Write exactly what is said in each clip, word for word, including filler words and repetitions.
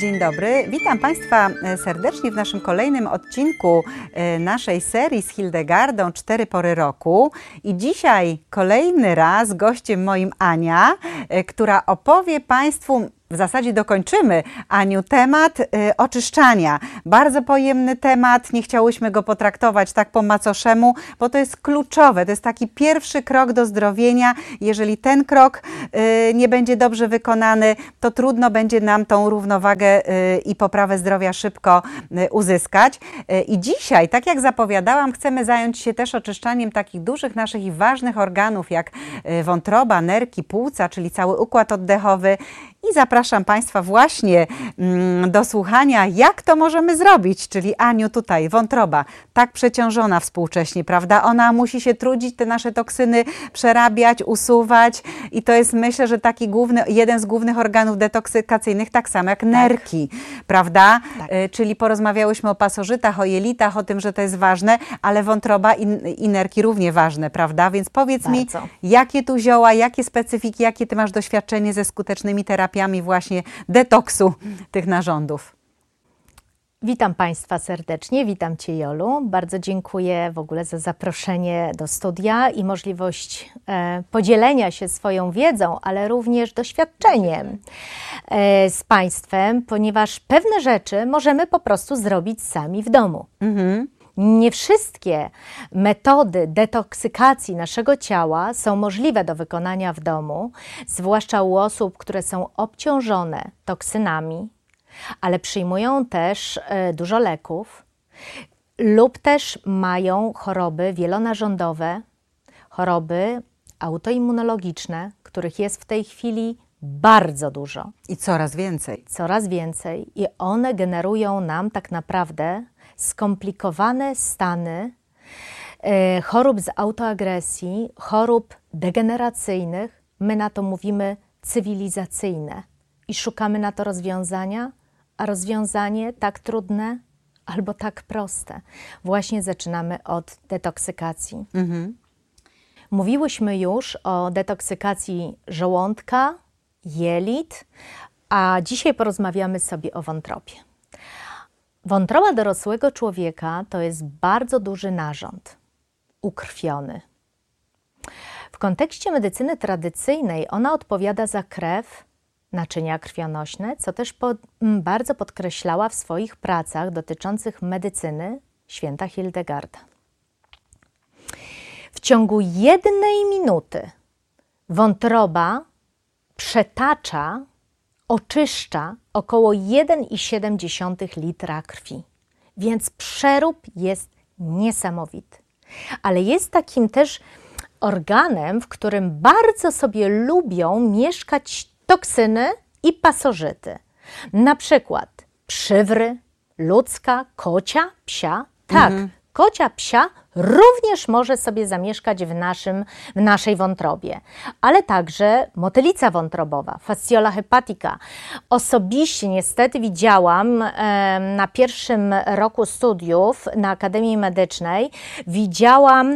Dzień dobry, witam Państwa serdecznie w naszym kolejnym odcinku naszej serii z Hildegardą Cztery Pory Roku. I dzisiaj kolejny raz gościem moim Ania, która opowie Państwu, w zasadzie dokończymy, Aniu, temat y, oczyszczania. Bardzo pojemny temat, nie chciałyśmy go potraktować tak po macoszemu, bo to jest kluczowe, to jest taki pierwszy krok do zdrowienia. Jeżeli ten krok y, nie będzie dobrze wykonany, to trudno będzie nam tą równowagę y, i poprawę zdrowia szybko y, uzyskać. Y, I dzisiaj, tak jak zapowiadałam, chcemy zająć się też oczyszczaniem takich dużych naszych i ważnych organów, jak y, wątroba, nerki, płuca, czyli cały układ oddechowy. I zapraszam Państwa właśnie mm, do słuchania, jak to możemy zrobić. Czyli Aniu, tutaj wątroba, tak przeciążona współcześnie, prawda? Ona musi się trudzić, te nasze toksyny przerabiać, usuwać i to jest, myślę, że taki główny, jeden z głównych organów detoksykacyjnych, tak samo jak nerki, tak. Prawda? Tak. Y, czyli porozmawiałyśmy o pasożytach, o jelitach, o tym, że to jest ważne, ale wątroba i, i nerki równie ważne, prawda? Więc powiedz Bardzo. mi, jakie tu zioła, jakie specyfiki, jakie Ty masz doświadczenie ze skutecznymi terapiami właśnie detoksu tych narządów. Witam Państwa serdecznie, witam Cię, Jolu. Bardzo dziękuję w ogóle za zaproszenie do studia i możliwość e, podzielenia się swoją wiedzą, ale również doświadczeniem e, z Państwem, ponieważ pewne rzeczy możemy po prostu zrobić sami w domu. Mhm. Nie wszystkie metody detoksykacji naszego ciała są możliwe do wykonania w domu, zwłaszcza u osób, które są obciążone toksynami, ale przyjmują też y, dużo leków lub też mają choroby wielonarządowe, choroby autoimmunologiczne, których jest w tej chwili bardzo dużo. I coraz więcej. Coraz więcej. I one generują nam tak naprawdę skomplikowane stany e, chorób z autoagresji, chorób degeneracyjnych. My na to mówimy cywilizacyjne i szukamy na to rozwiązania, a rozwiązanie tak trudne albo tak proste. Właśnie zaczynamy od detoksykacji. Mhm. Mówiłyśmy już o detoksykacji żołądka, jelit, a dzisiaj porozmawiamy sobie o wątrobie. Wątroba dorosłego człowieka to jest bardzo duży narząd, ukrwiony. W kontekście medycyny tradycyjnej ona odpowiada za krew, naczynia krwionośne, co też po, bardzo podkreślała w swoich pracach dotyczących medycyny święta Hildegarda. W ciągu jednej minuty wątroba przetacza, oczyszcza około jeden i siedem litra krwi. Więc przerób jest niesamowity. Ale jest takim też organem, w którym bardzo sobie lubią mieszkać toksyny i pasożyty. Na przykład przywry, ludzka, kocia, psia. Tak, mhm. Kocia, psia również może sobie zamieszkać w, naszym, w naszej wątrobie, ale także motylica wątrobowa, fasciola hepatica. Osobiście niestety widziałam e, na pierwszym roku studiów na Akademii Medycznej, widziałam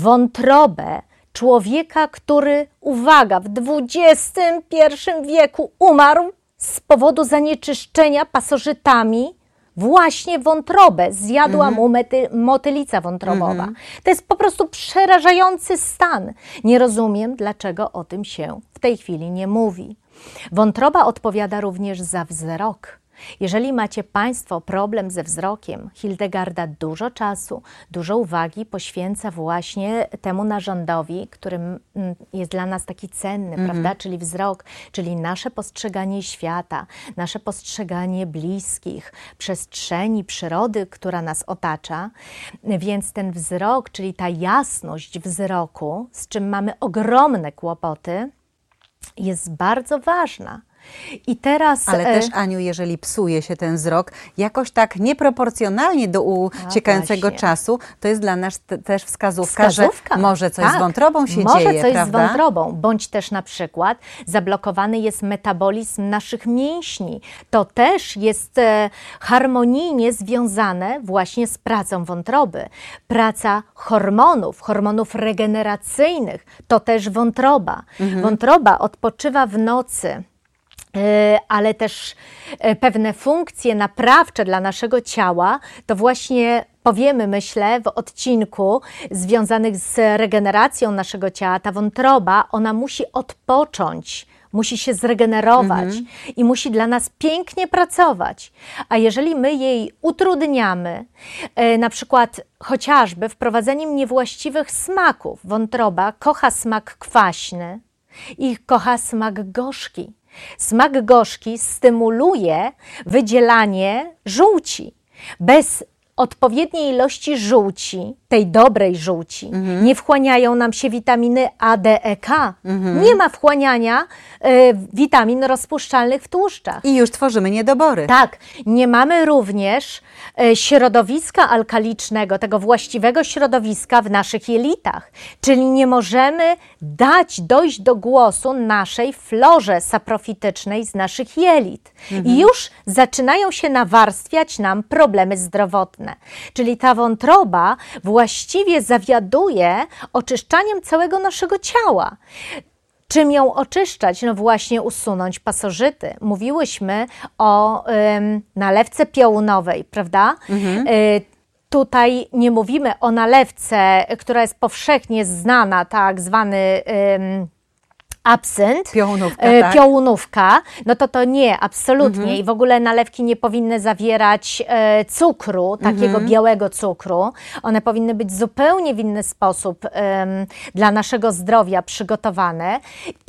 wątrobę człowieka, który, uwaga, w dwudziestym pierwszym wieku umarł z powodu zanieczyszczenia pasożytami. Właśnie wątrobę zjadła mu mety, motylica wątrobowa. Mm-hmm. To jest po prostu przerażający stan. Nie rozumiem, dlaczego o tym się w tej chwili nie mówi. Wątroba odpowiada również za wzrok. Jeżeli macie Państwo problem ze wzrokiem, Hildegarda dużo czasu, dużo uwagi poświęca właśnie temu narządowi, który jest dla nas taki cenny, mm-hmm. prawda? Czyli wzrok, czyli nasze postrzeganie świata, nasze postrzeganie bliskich, przestrzeni, przyrody, która nas otacza. Więc ten wzrok, czyli ta jasność wzroku, z czym mamy ogromne kłopoty, jest bardzo ważna. I teraz, Ale też, Aniu, jeżeli psuje się ten wzrok jakoś tak nieproporcjonalnie do uciekającego czasu, to jest dla nas te, też wskazówka, wskazówka, że może coś tak, z wątrobą się może dzieje, może coś prawda? z wątrobą, bądź też na przykład zablokowany jest metabolizm naszych mięśni. To też jest e, harmonijnie związane właśnie z pracą wątroby. Praca hormonów, hormonów regeneracyjnych, to też wątroba. Mhm. Wątroba odpoczywa w nocy. ale też pewne funkcje naprawcze dla naszego ciała, to właśnie powiemy, myślę, w odcinku związanych z regeneracją naszego ciała. Ta wątroba, ona musi odpocząć, musi się zregenerować mhm. i musi dla nas pięknie pracować. A jeżeli my jej utrudniamy, e, na przykład chociażby wprowadzeniem niewłaściwych smaków, wątroba kocha smak kwaśny i kocha smak gorzki. Smak gorzki stymuluje wydzielanie żółci. Bez odpowiedniej ilości żółci, tej dobrej żółci, mhm. nie wchłaniają nam się witaminy A, D, E, K. Mhm. Nie ma wchłaniania y, witamin rozpuszczalnych w tłuszczach. I już tworzymy niedobory. Tak. Nie mamy również y, środowiska alkalicznego, tego właściwego środowiska w naszych jelitach. Czyli nie możemy dać dojść do głosu naszej florze saprofitycznej z naszych jelit. Mhm. I już zaczynają się nawarstwiać nam problemy zdrowotne. Czyli ta wątroba właściwie zawiaduje oczyszczaniem całego naszego ciała. Czym ją oczyszczać? No właśnie usunąć pasożyty. Mówiłyśmy o ym, nalewce piołunowej, prawda? Mhm. Y Tutaj nie mówimy o nalewce, która jest powszechnie znana, tak zwany ym, absynt, piołunówka, e, tak? piołunówka, no to to nie, absolutnie. Mhm. I w ogóle nalewki nie powinny zawierać e, cukru, takiego mhm. białego cukru. One powinny być zupełnie w inny sposób e, dla naszego zdrowia przygotowane.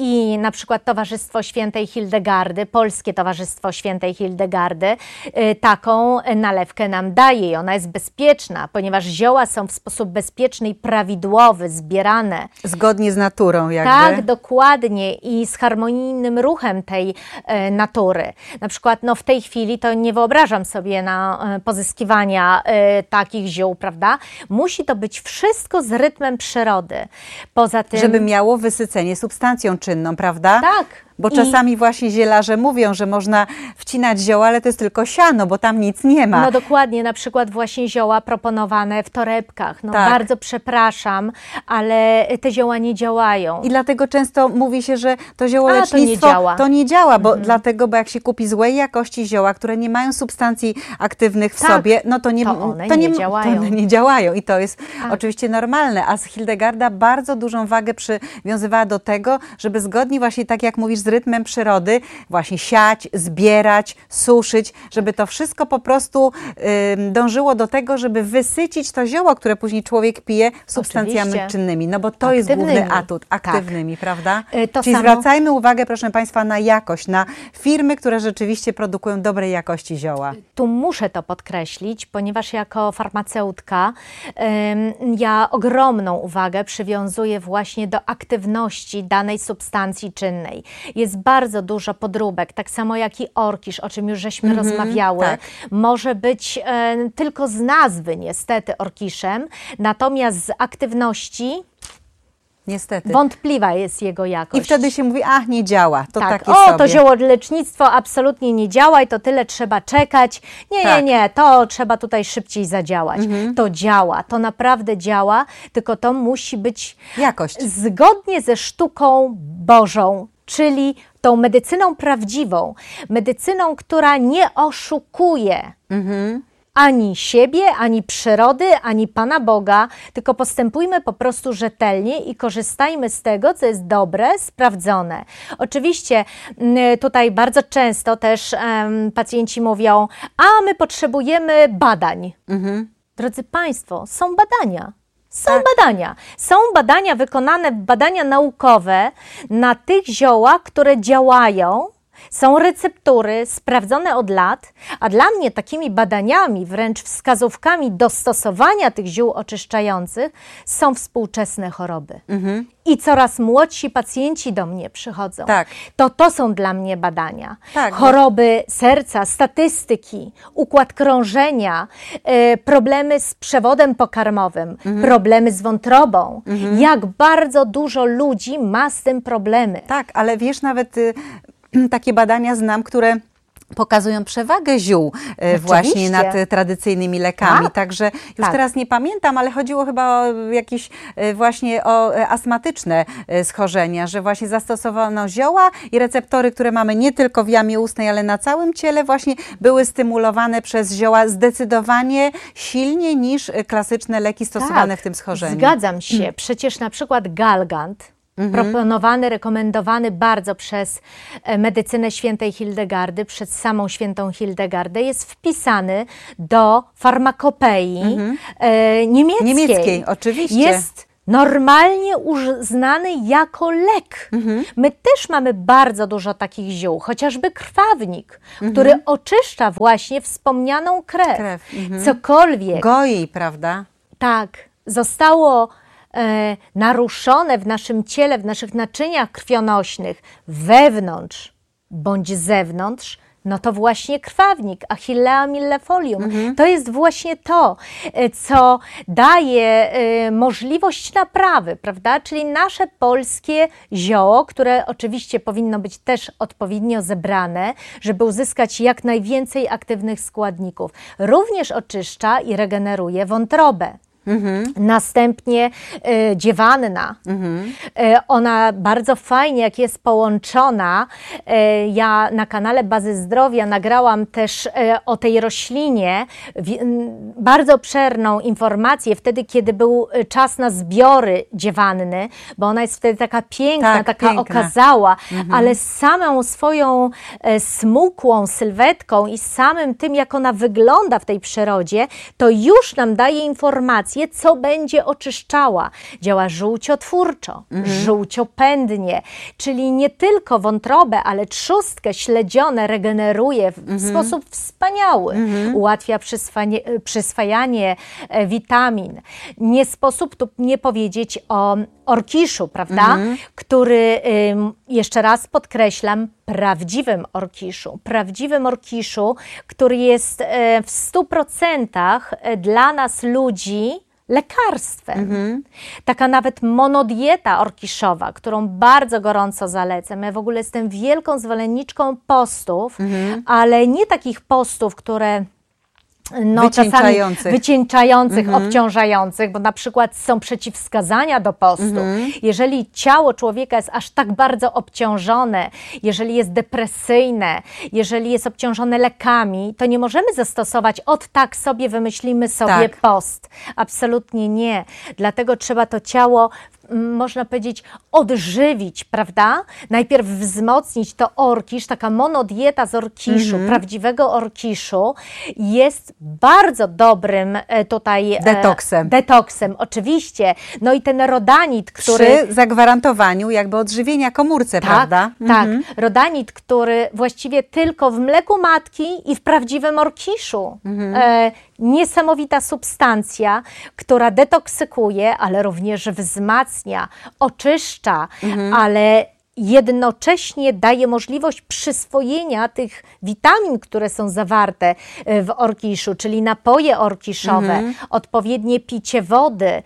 I na przykład Towarzystwo Świętej Hildegardy, Polskie Towarzystwo Świętej Hildegardy, e, taką nalewkę nam daje i ona jest bezpieczna, ponieważ zioła są w sposób bezpieczny i prawidłowy, zbierane. Zgodnie z naturą jakby. Tak, dokładnie. I z harmonijnym ruchem tej e, natury. Na przykład no, w tej chwili to nie wyobrażam sobie na e, pozyskiwania e, takich ziół, prawda? Musi to być wszystko z rytmem przyrody. Poza tym... Żeby miało wysycenie substancją czynną, prawda? Tak. Bo czasami I... właśnie zielarze mówią, że można wcinać zioła, ale to jest tylko siano, bo tam nic nie ma. No dokładnie, na przykład właśnie zioła proponowane w torebkach. No tak. bardzo przepraszam, ale te zioła nie działają. I dlatego często mówi się, że to ziołolecznictwo to nie działa, to nie działa bo mhm. dlatego, bo jak się kupi złej jakości zioła, które nie mają substancji aktywnych w tak. sobie, no to nie, to one to nie, nie działają. To one nie działają i to jest tak. oczywiście normalne. A Hildegarda bardzo dużą wagę przywiązywała do tego, żeby zgodnie właśnie tak jak mówisz, z rytmem przyrody, właśnie siać, zbierać, suszyć, żeby to wszystko po prostu y, dążyło do tego, żeby wysycić to zioło, które później człowiek pije substancjami Oczywiście. czynnymi. No bo to jest główny atut, aktywnymi, tak. prawda? Y, to Czyli samo... zwracajmy uwagę, proszę Państwa, na jakość, na firmy, które rzeczywiście produkują dobrej jakości zioła. Tu muszę to podkreślić, ponieważ jako farmaceutka ym, ja ogromną uwagę przywiązuję właśnie do aktywności danej substancji czynnej. Jest bardzo dużo podróbek, tak samo jak i orkisz, o czym już żeśmy mm-hmm, rozmawiały. Tak. Może być e, tylko z nazwy niestety orkiszem, natomiast z aktywności niestety. Wątpliwa jest jego jakość. I wtedy się mówi, ach, nie działa, to tak. takie O, sobie. to ziołolecznictwo absolutnie nie działa i to tyle trzeba czekać. Nie, tak. nie, nie, to trzeba tutaj szybciej zadziałać. Mhm. To działa, to naprawdę działa, tylko to musi być jakość. Zgodnie ze sztuką Bożą, czyli tą medycyną prawdziwą, medycyną, która nie oszukuje. Mhm. Ani siebie, ani przyrody, ani Pana Boga, tylko postępujmy po prostu rzetelnie i korzystajmy z tego, co jest dobre, sprawdzone. Oczywiście tutaj bardzo często też um, pacjenci mówią, a my potrzebujemy badań. Mhm. Drodzy Państwo, są badania. Są tak. badania. Są badania wykonane, badania naukowe na tych ziołach, które działają. Są receptury sprawdzone od lat, a dla mnie takimi badaniami, wręcz wskazówkami dostosowania tych ziół oczyszczających są współczesne choroby. Mhm. I coraz młodsi pacjenci do mnie przychodzą. Tak. To to są dla mnie badania. Tak, choroby bo... serca, statystyki, układ krążenia, y, problemy z przewodem pokarmowym, mhm. problemy z wątrobą. Mhm. Jak bardzo dużo ludzi ma z tym problemy. Tak, ale wiesz, nawet... Y takie badania znam, które pokazują przewagę ziół e, właśnie nad e, tradycyjnymi lekami. Tak. Także już tak. teraz nie pamiętam, ale chodziło chyba o jakieś e, właśnie o e, astmatyczne e, schorzenia, że właśnie zastosowano zioła i receptory, które mamy nie tylko w jamie ustnej, ale na całym ciele właśnie były stymulowane przez zioła zdecydowanie silniej niż e, klasyczne leki stosowane tak. w tym schorzeniu. Zgadzam się. Przecież na przykład galgant, Mhm. proponowany, rekomendowany bardzo przez medycynę świętej Hildegardy, przez samą świętą Hildegardę, jest wpisany do farmakopei mhm. e, niemieckiej. Niemieckiej, oczywiście. Jest normalnie uznany jako lek. Mhm. My też mamy bardzo dużo takich ziół, chociażby krwawnik, mhm. który oczyszcza właśnie wspomnianą krew. krew. Mhm. Cokolwiek. Goi, prawda? Tak, zostało E, naruszone w naszym ciele, w naszych naczyniach krwionośnych, wewnątrz bądź zewnątrz, no to właśnie krwawnik, Achillea millefolium. Mhm. To jest właśnie to, co daje e, możliwość naprawy, prawda? Czyli nasze polskie zioło, które oczywiście powinno być też odpowiednio zebrane, żeby uzyskać jak najwięcej aktywnych składników. Również oczyszcza i regeneruje wątrobę. Mhm. Następnie y, dziewanna. Mhm. Y, ona bardzo fajnie, jak jest połączona. Y, ja na kanale Bazy Zdrowia nagrałam też y, o tej roślinie w, y, bardzo obszerną informację wtedy, kiedy był czas na zbiory dziewanny, bo ona jest wtedy taka piękna, tak, taka piękna. okazała, mhm. ale z samą swoją y, smukłą sylwetką i samym tym, jak ona wygląda w tej przyrodzie, to już nam daje informację, co będzie oczyszczała. Działa żółciotwórczo, mhm. żółciopędnie, czyli nie tylko wątrobę, ale trzustkę, śledzione regeneruje w mhm. sposób wspaniały. Mhm. Ułatwia przyswajanie, przyswajanie e, witamin. Nie sposób tu nie powiedzieć o orkiszu, prawda? Mhm. Który, y, jeszcze raz podkreślam, prawdziwym orkiszu. Prawdziwym orkiszu, który jest y, w stu procentach dla nas ludzi lekarstwem. Mhm. Taka nawet monodieta orkiszowa, którą bardzo gorąco zalecam. Ja w ogóle jestem wielką zwolenniczką postów, mhm. ale nie takich postów, które no, wycieńczających, czasami wycieńczających, mhm. obciążających, bo na przykład są przeciwwskazania do postu. Mhm. Jeżeli ciało człowieka jest aż tak bardzo obciążone, jeżeli jest depresyjne, jeżeli jest obciążone lekami, to nie możemy zastosować od tak sobie wymyślimy sobie tak. post. Absolutnie nie. Dlatego trzeba to ciało, można powiedzieć, odżywić, prawda? Najpierw wzmocnić to orkisz, taka monodieta z orkiszu, mm-hmm. prawdziwego orkiszu jest bardzo dobrym tutaj detoksem. E, detoksem, oczywiście. No i ten rodanit, który... Przy zagwarantowaniu jakby odżywienia komórce, tak, prawda? Tak, mm-hmm. rodanit, który właściwie tylko w mleku matki i w prawdziwym orkiszu. Mm-hmm. E, niesamowita substancja, która detoksykuje, ale również wzmacnia, oczyszcza, mhm. ale jednocześnie daje możliwość przyswojenia tych witamin, które są zawarte w orkiszu, czyli napoje orkiszowe, mhm. odpowiednie picie wody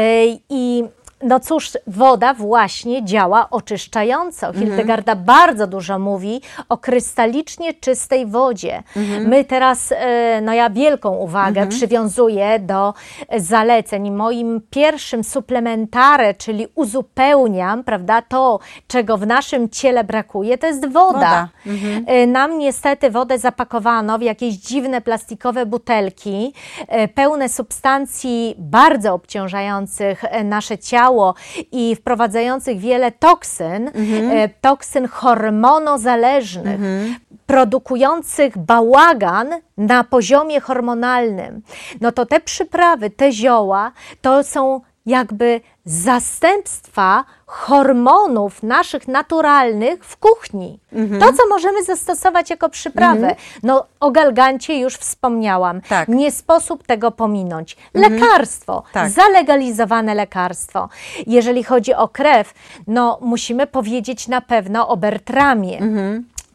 i no cóż, woda właśnie działa oczyszczająco. Mhm. Hildegarda bardzo dużo mówi o krystalicznie czystej wodzie. Mhm. My teraz, no ja wielką uwagę mhm. przywiązuję do zaleceń. Moim pierwszym suplementare, czyli uzupełniam, prawda, to, czego w naszym ciele brakuje, to jest woda. woda. Mhm. Nam niestety wodę zapakowano w jakieś dziwne plastikowe butelki, pełne substancji bardzo obciążających nasze ciało, i wprowadzających wiele toksyn, mhm. e, toksyn hormonozależnych, mhm. produkujących bałagan na poziomie hormonalnym. No to te przyprawy, te zioła, to są jakby zastępstwa hormonów naszych naturalnych w kuchni. Mhm. To, co możemy zastosować jako przyprawę. Mhm. No o galgancie już wspomniałam. Tak. Nie sposób tego pominąć. Mhm. Lekarstwo, tak. zalegalizowane lekarstwo. Jeżeli chodzi o krew, no musimy powiedzieć na pewno o Bertramie. Mhm.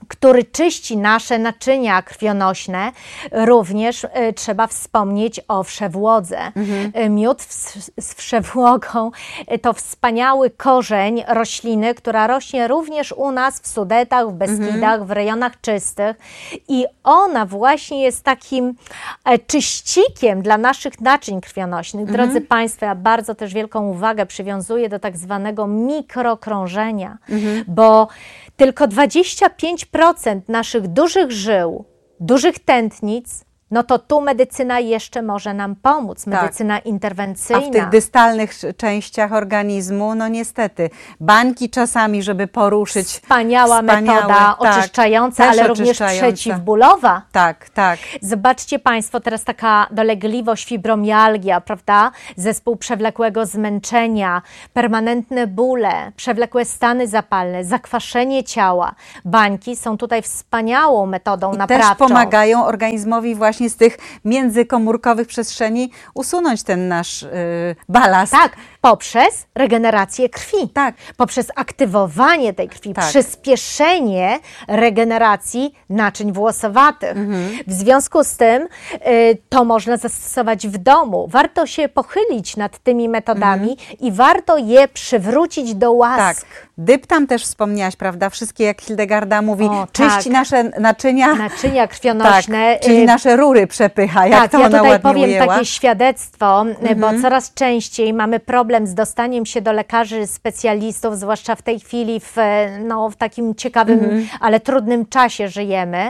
który czyści nasze naczynia krwionośne. Również y, trzeba wspomnieć o wszewłodze. Mhm. Miód z, z wszewłogą y, to wspaniały korzeń rośliny, która rośnie również u nas w Sudetach, w Beskidach, mhm. w rejonach czystych i ona właśnie jest takim e, czyścikiem dla naszych naczyń krwionośnych. Mhm. Drodzy Państwo, ja bardzo też wielką uwagę przywiązuję do tak zwanego mikrokrążenia, mhm. bo tylko dwadzieścia pięć procent naszych dużych żył, dużych tętnic, no to tu medycyna jeszcze może nam pomóc, medycyna tak. interwencyjna. A w tych dystalnych częściach organizmu, no niestety, bańki czasami, żeby poruszyć. Wspaniała metoda tak, oczyszczająca, ale również przeciwbólowa. Tak, tak. Zobaczcie Państwo, teraz taka dolegliwość, fibromialgia, prawda? Zespół przewlekłego zmęczenia, permanentne bóle, przewlekłe stany zapalne, zakwaszenie ciała. Bańki są tutaj wspaniałą metodą I naprawczą. też pomagają organizmowi właśnie z tych międzykomórkowych przestrzeni usunąć ten nasz yy, balast. Tak, poprzez regenerację krwi. Tak. Poprzez aktywowanie tej krwi, tak. przyspieszenie regeneracji naczyń włosowatych. Mhm. W związku z tym y, to można zastosować w domu. Warto się pochylić nad tymi metodami mhm. i warto je przywrócić do łask. Tak. Dyptam też wspomniałaś, prawda? Wszystkie, jak Hildegarda mówi, o, czyści tak. nasze naczynia. Naczynia krwionośne. Tak, czyli nasze rury przepycha, jak tak, to ja ona tutaj ładnie powiem ujęła. takie świadectwo, Mhm. bo coraz częściej mamy problem z dostaniem się do lekarzy specjalistów, zwłaszcza w tej chwili w, no, w takim ciekawym, mhm. ale trudnym czasie żyjemy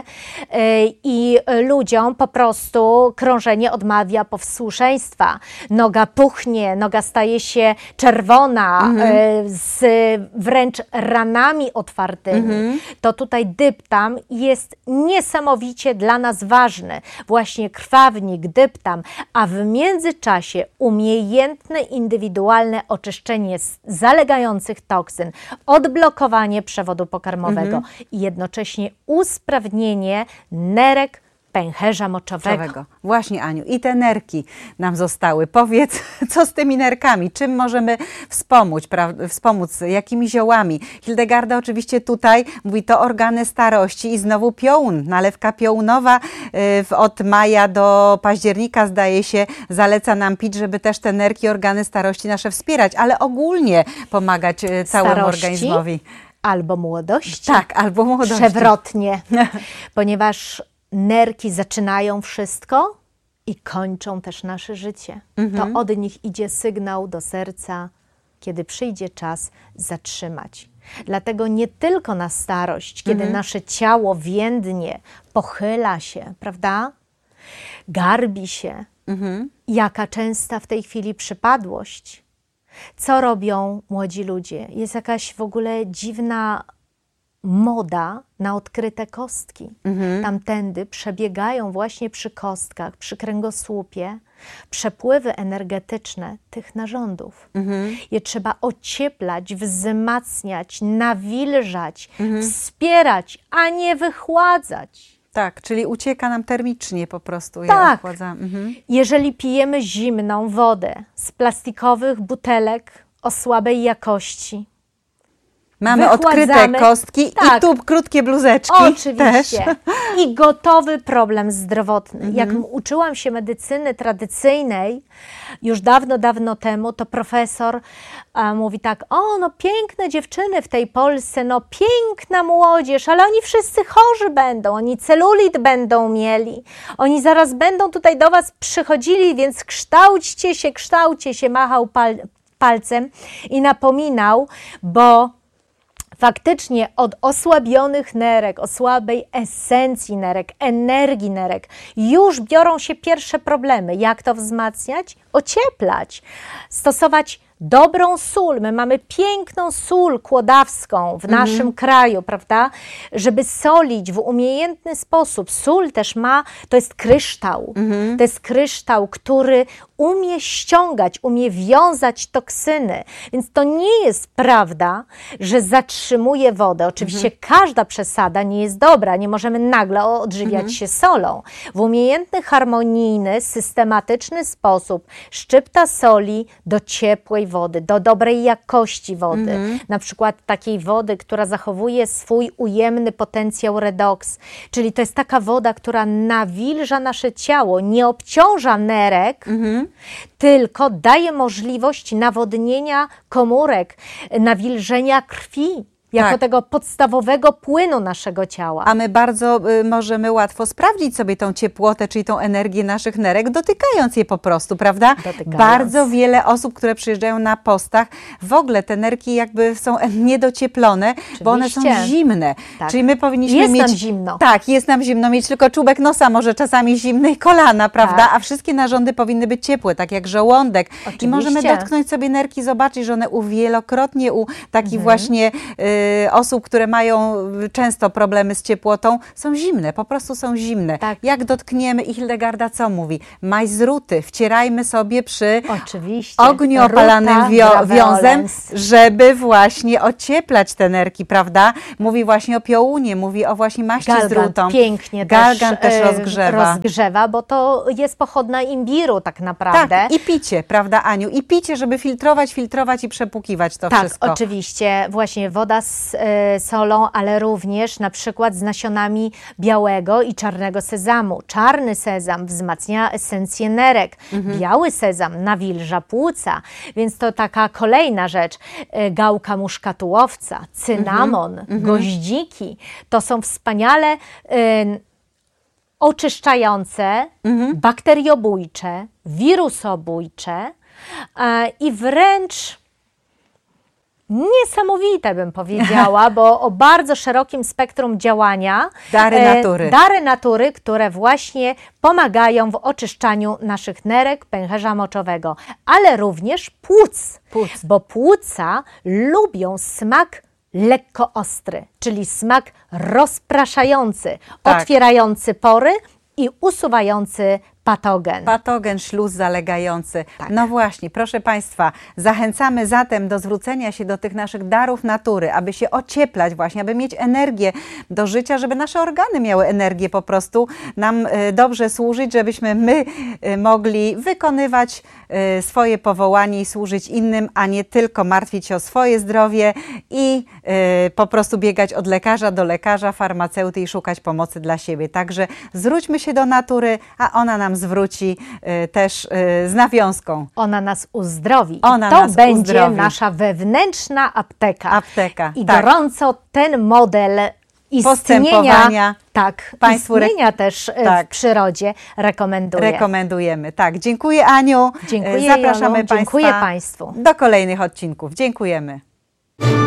i ludziom po prostu krążenie odmawia posłuszeństwa. Noga puchnie, noga staje się czerwona, mhm. z wręcz ranami otwartymi. Mhm. To tutaj dyptam jest niesamowicie dla nas ważny. Właśnie krwawnik, dyptam, a w międzyczasie umiejętne, indywidualne oczyszczenie z zalegających toksyn, odblokowanie przewodu pokarmowego mhm. i jednocześnie usprawnienie nerek pęcherza moczowego. moczowego. Właśnie, Aniu, i te nerki nam zostały. Powiedz, co z tymi nerkami? Czym możemy wspomóc, pra- wspomóc? Jakimi ziołami? Hildegarda oczywiście tutaj mówi, to organy starości i znowu piołun. Nalewka piołunowa y, od maja do października, zdaje się, zaleca nam pić, żeby też te nerki, organy starości nasze wspierać, ale ogólnie pomagać y, całemu starości? organizmowi. Albo młodości. Tak, albo młodości. Przewrotnie, ponieważ nerki zaczynają wszystko i kończą też nasze życie. Mhm. To od nich idzie sygnał do serca, kiedy przyjdzie czas zatrzymać. Dlatego nie tylko na starość, kiedy mhm. nasze ciało więdnie, pochyla się, prawda? Garbi się. Mhm. Jaka częsta w tej chwili przypadłość. Co robią młodzi ludzie? Jest jakaś w ogóle dziwna moda na odkryte kostki. Mhm. Tamtędy przebiegają właśnie przy kostkach, przy kręgosłupie przepływy energetyczne tych narządów. Mhm. Je trzeba ocieplać, wzmacniać, nawilżać, mhm. wspierać, a nie wychładzać. Tak, czyli ucieka nam termicznie po prostu. Tak. Ja mhm. Jeżeli pijemy zimną wodę z plastikowych butelek o słabej jakości, mamy odkryte kostki tak. i tu krótkie bluzeczki. Oczywiście. Też. I gotowy problem zdrowotny. Mhm. Jak uczyłam się medycyny tradycyjnej już dawno, dawno temu, to profesor a, mówi tak, o no piękne dziewczyny w tej Polsce, no piękna młodzież, ale oni wszyscy chorzy będą, oni celulit będą mieli, oni zaraz będą tutaj do was przychodzili, więc kształćcie się, kształćcie się, machał pal palcem i napominał, bo faktycznie od osłabionych nerek, o słabej esencji nerek, energii nerek już biorą się pierwsze problemy. Jak to wzmacniać? Ocieplać, stosować dobrą sól. My mamy piękną sól kłodawską w naszym mhm. kraju, prawda? Żeby solić w umiejętny sposób. Sól też ma, to jest kryształ. Mhm. To jest kryształ, który umie ściągać, umie wiązać toksyny. Więc to nie jest prawda, że zatrzymuje wodę. Oczywiście mhm. każda przesada nie jest dobra. Nie możemy nagle odżywiać mhm. się solą. W umiejętny, harmonijny, systematyczny sposób szczypta soli do ciepłej wody, do dobrej jakości wody. Mhm. Na przykład takiej wody, która zachowuje swój ujemny potencjał redoks. Czyli to jest taka woda, która nawilża nasze ciało, nie obciąża nerek, mhm. tylko daje możliwość nawodnienia komórek, nawilżenia krwi, jako tak. tego podstawowego płynu naszego ciała. A my bardzo y, możemy łatwo sprawdzić sobie tą ciepłotę, czyli tą energię naszych nerek, dotykając je po prostu, prawda? Dotykając. Bardzo wiele osób, które przyjeżdżają na postach, w ogóle te nerki jakby są niedocieplone, Oczywiście. bo one są zimne. Tak. Czyli my powinniśmy jest mieć... Jest nam zimno. Tak, jest nam zimno, mieć tylko czubek nosa, może czasami zimny i kolana, prawda? Tak. A wszystkie narządy powinny być ciepłe, tak jak żołądek. Oczywiście. I możemy dotknąć sobie nerki, zobaczyć, że one u wielokrotnie u takich mhm. właśnie... Y, osób, które mają często problemy z ciepłotą, są zimne, po prostu są zimne. Tak. Jak dotkniemy i Hildegarda co mówi? Majzruty wcierajmy sobie przy Oczywiście. ogniu opalanym wio wiązem, żeby właśnie ocieplać te nerki, prawda? Mówi właśnie o piołunie, mówi o właśnie maści Galgant z rutą. pięknie Galgant też, też rozgrzewa. rozgrzewa, bo to jest pochodna imbiru tak naprawdę. Tak, i picie, prawda Aniu? I picie, żeby filtrować, filtrować i przepłukiwać to tak, wszystko. Tak, oczywiście. Właśnie woda z z y, solą, ale również na przykład z nasionami białego i czarnego sezamu. Czarny sezam wzmacnia esencję nerek. Mhm. Biały sezam nawilża płuca. Więc to taka kolejna rzecz. Y, gałka muszkatułowca, cynamon, mhm. goździki. To są wspaniale y, oczyszczające, mhm. bakteriobójcze, wirusobójcze y, i wręcz niesamowite, bym powiedziała, bo o bardzo szerokim spektrum działania. Dary natury. E, dary natury, które właśnie pomagają w oczyszczaniu naszych nerek, pęcherza moczowego, ale również płuc, płuc. Bo płuca lubią smak lekko ostry, czyli smak rozpraszający, tak. otwierający pory i usuwający patogen. Patogen, śluz zalegający. Tak. No właśnie, proszę Państwa, zachęcamy zatem do zwrócenia się do tych naszych darów natury, aby się ocieplać właśnie, aby mieć energię do życia, żeby nasze organy miały energię po prostu nam y, dobrze służyć, żebyśmy my y, mogli wykonywać y, swoje powołanie i służyć innym, a nie tylko martwić się o swoje zdrowie i y, po prostu biegać od lekarza do lekarza, farmaceuty i szukać pomocy dla siebie. Także zwróćmy się do natury, a ona nam zwróci y, też y, z nawiązką. Ona nas uzdrowi. Ona to nas będzie uzdrowi. nasza wewnętrzna apteka. Apteka, I tak. gorąco ten model istnienia, tak, Państwu istnienia też tak. w przyrodzie rekomenduję. Rekomendujemy. Tak, dziękuję Aniu. Dziękuję, Zapraszamy Jolu. Państwa Dziękuję Państwu. do kolejnych odcinków. Dziękujemy.